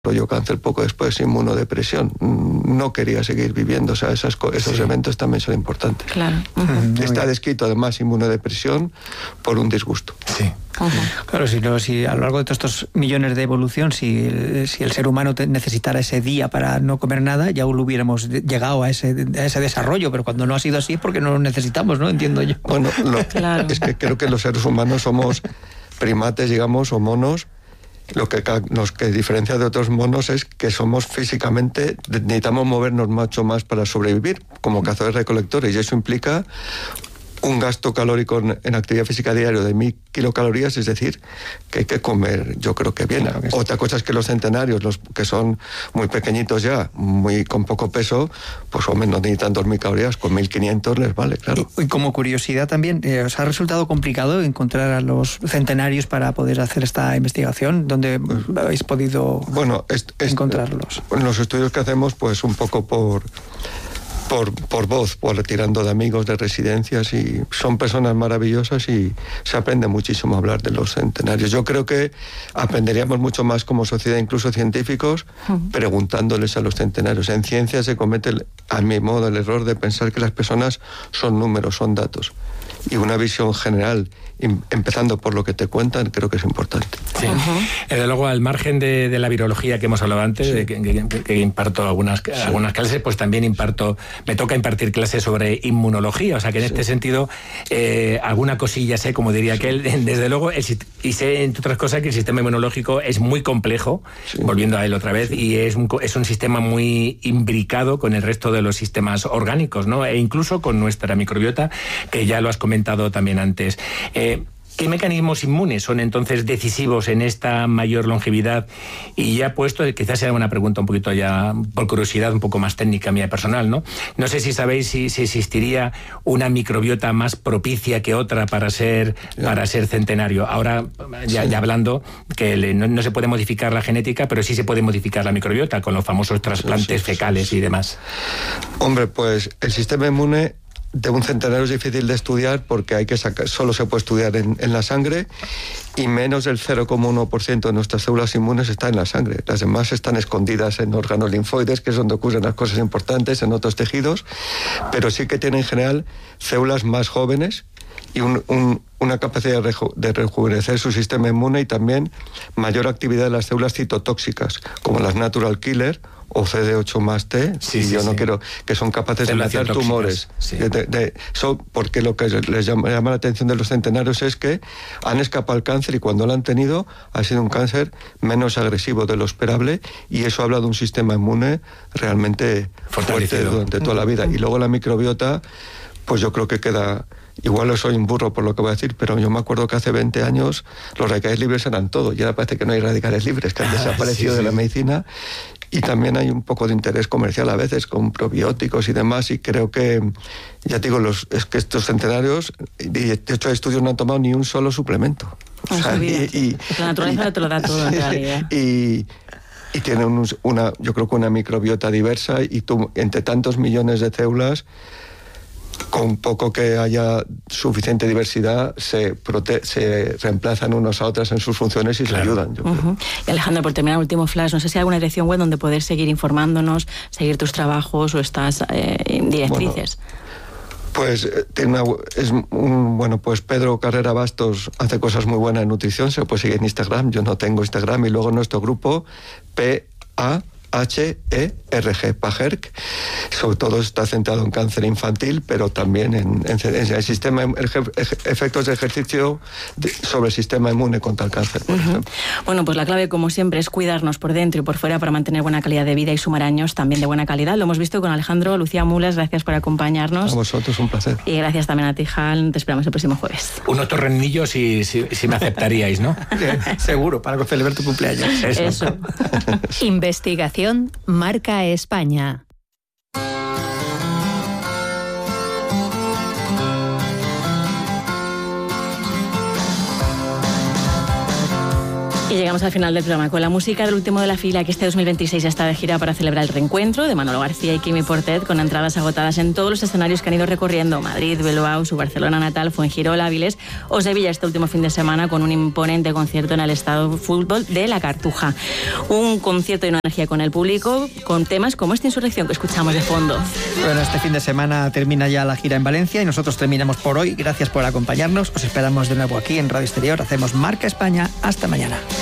desarrolló cáncer poco después, inmunodepresión. No quería seguir viviendo, o sea, esos eventos también son importantes. Claro. Está descrito además inmunodepresión por un disgusto. Sí. Claro, si a lo largo de todos estos millones de evolución, si el ser humano necesitara ese día para no comer nada, ya lo hubiéramos llegado a ese desarrollo, pero cuando no ha sido así es porque no lo necesitamos, ¿no? Entiendo yo. Bueno, claro. Es que creo que los seres humanos somos primates, digamos, o monos. Lo que nos diferencia de otros monos es que somos físicamente, necesitamos movernos mucho más para sobrevivir, como cazadores-recolectores, y eso implica un gasto calórico en actividad física diaria de 1000 kilocalorías, es decir, que hay que comer, yo creo que bien. Claro que sí. Otra cosa es que los centenarios, los que son muy pequeñitos ya, con poco peso, pues hombre, no necesitan 2000 calorías, con 1500 les vale, claro. Y como curiosidad también, ¿os ha resultado complicado encontrar a los centenarios para poder hacer esta investigación? ¿Dónde habéis podido encontrarlos? En los estudios que hacemos, pues un poco por voz, tirando de amigos, de residencias, y son personas maravillosas y se aprende muchísimo a hablar de los centenarios. Yo creo que aprenderíamos mucho más como sociedad, incluso científicos, preguntándoles a los centenarios. En ciencia se comete, a mi modo, el error de pensar que las personas son números, son datos. Y una visión general, empezando por lo que te cuentan, creo que es importante. Sí. Desde luego, al margen de la virología que hemos hablado antes, de que imparto algunas clases, pues también me toca impartir clases sobre inmunología, o sea que en este sentido alguna cosilla sé, como diría aquel, desde luego, y sé, entre otras cosas, que el sistema inmunológico es muy complejo, volviendo a él otra vez, y es un sistema muy imbricado con el resto de los sistemas orgánicos, ¿no? E incluso con nuestra microbiota, que ya lo has comentado también antes. ¿Qué mecanismos inmunes son entonces decisivos en esta mayor longevidad? Y ya puesto, quizás sea una pregunta un poquito ya, por curiosidad, un poco más técnica mía personal, ¿no? No sé si sabéis si existiría una microbiota más propicia que otra para ser centenario. Ahora, ya hablando, que no se puede modificar la genética, pero sí se puede modificar la microbiota con los famosos trasplantes fecales y demás. Hombre, pues el sistema inmune de un centenario es difícil de estudiar porque solo se puede estudiar en la sangre, y menos del 0,1% de nuestras células inmunes está en la sangre. Las demás están escondidas en órganos linfoides, que es donde ocurren las cosas importantes, en otros tejidos, pero sí que tienen en general células más jóvenes y una capacidad de rejuvenecer su sistema inmune, y también mayor actividad de las células citotóxicas, como las natural killer o CD8 más T, no quiero, que son capaces de matar tumores. Porque lo que les llama la atención de los centenarios es que han escapado al cáncer, y cuando lo han tenido ha sido un cáncer menos agresivo de lo esperable, y eso habla de un sistema inmune realmente fuerte durante toda la vida. Y luego la microbiota, pues yo creo que queda... Igual soy un burro por lo que voy a decir, pero yo me acuerdo que hace 20 años los radicales libres eran todo, y ahora parece que no hay radicales libres, que han desaparecido de la medicina, y también hay un poco de interés comercial a veces con probióticos y demás, y creo que, ya te digo, es que estos centenarios, de hecho hay estudios, no han tomado ni un solo suplemento. O sea, la naturaleza te lo da todo en realidad. Y tienen yo creo que una microbiota diversa, y tú, entre tantos millones de células, con poco que haya suficiente diversidad, se reemplazan unos a otras en sus funciones y se ayudan. Yo creo. Y Alejandro, por terminar, último flash, no sé si hay alguna dirección web donde poder seguir informándonos, seguir tus trabajos o estas directrices. Pues pues Pedro Carrera Bastos hace cosas muy buenas en nutrición, se puede seguir en Instagram, yo no tengo Instagram, y luego nuestro grupo PAHERG, sobre todo está centrado en cáncer infantil, pero también en el sistema, efectos de ejercicio sobre el sistema inmune contra el cáncer, por ejemplo. Bueno, pues la clave, como siempre, es cuidarnos por dentro y por fuera para mantener buena calidad de vida y sumar años también de buena calidad. Lo hemos visto con Alejandro. Lucía Mulas, gracias por acompañarnos. A vosotros, un placer. Y gracias también a ti, Hal. Te esperamos el próximo jueves. Unos torrenillos si me aceptaríais, ¿no? Seguro, para celebrar tu cumpleaños. Eso. Investigación Marca España. Y llegamos al final del programa con la música del último de la fila, que este 2026 ya está de gira para celebrar el reencuentro de Manolo García y Quimi Portet, con entradas agotadas en todos los escenarios que han ido recorriendo: Madrid, Bilbao, su Barcelona natal, Fuengirola, Áviles o Sevilla este último fin de semana, con un imponente concierto en el Estadio de Fútbol de La Cartuja. Un concierto de una energía con el público, con temas como esta Insurrección que escuchamos de fondo. Bueno, este fin de semana termina ya la gira en Valencia y nosotros terminamos por hoy. Gracias por acompañarnos. Os esperamos de nuevo aquí en Radio Exterior. Hacemos Marca España. Hasta mañana.